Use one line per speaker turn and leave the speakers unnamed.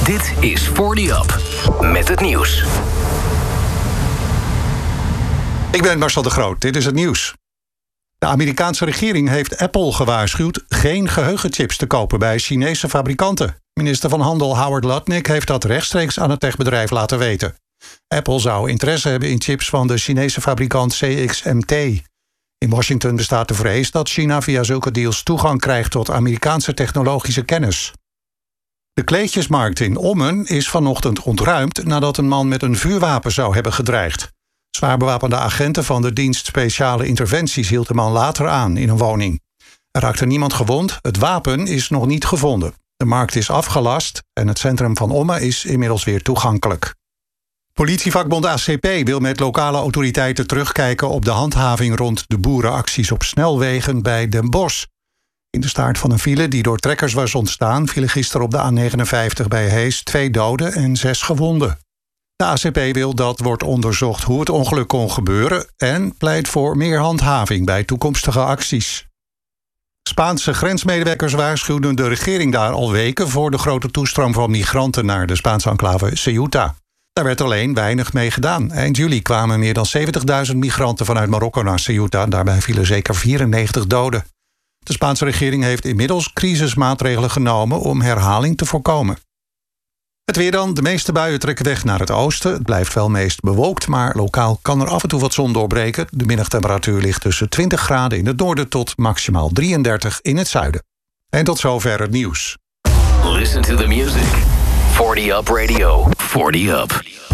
Dit is 40 Up met het nieuws.
Ik ben Marcel de Groot, dit is het nieuws. De Amerikaanse regering heeft Apple gewaarschuwd geen geheugenchips te kopen bij Chinese fabrikanten. Minister van Handel Howard Lutnick heeft dat rechtstreeks aan het techbedrijf laten weten. Apple zou interesse hebben in chips van de Chinese fabrikant CXMT. In Washington bestaat de vrees dat China via zulke deals toegang krijgt tot Amerikaanse technologische kennis. De kleedjesmarkt in Ommen is vanochtend ontruimd nadat een man met een vuurwapen zou hebben gedreigd. Zwaar bewapende agenten van de dienst Speciale Interventies hield de man later aan in een woning. Er raakte niemand gewond, het wapen is nog niet gevonden. De markt is afgelast en het centrum van Ommen is inmiddels weer toegankelijk. Politievakbond ACP wil met lokale autoriteiten terugkijken op de handhaving rond de boerenacties op snelwegen bij Den Bosch. In de staart van een file die door trekkers was ontstaan vielen gisteren op de A59 bij Hees 2 doden en 6 gewonden. De ACP wil dat wordt onderzocht hoe het ongeluk kon gebeuren en pleit voor meer handhaving bij toekomstige acties. Spaanse grensmedewerkers waarschuwden de regering daar al weken voor de grote toestroom van migranten naar de Spaanse enclave Ceuta. Daar werd alleen weinig mee gedaan. Eind juli kwamen meer dan 70.000 migranten vanuit Marokko naar Ceuta. Daarbij vielen zeker 94 doden. De Spaanse regering heeft inmiddels crisismaatregelen genomen om herhaling te voorkomen. Het weer dan. De meeste buien trekken weg naar het oosten. Het blijft wel meest bewolkt, maar lokaal kan er af en toe wat zon doorbreken. De middagtemperatuur ligt tussen 20 graden in het noorden tot maximaal 33 in het zuiden. En tot zover het nieuws.
Listen to the music. 40 Up Radio. 40 Up.